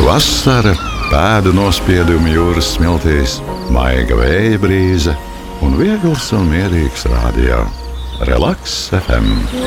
Vasara, pēdu nospiedumi jūras smiltīs, maiga vēja brīze un viegls un mierīgs radio. Relaks FM.